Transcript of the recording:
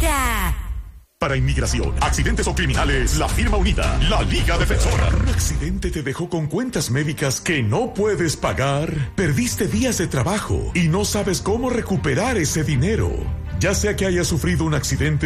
Unita. Para inmigración, accidentes o criminales, la firma unida, la Liga Defensora. ¿Un accidente te dejó con cuentas médicas que no puedes pagar? ¿Perdiste días de trabajo y no sabes cómo recuperar ese dinero? Ya sea que hayas sufrido un accidente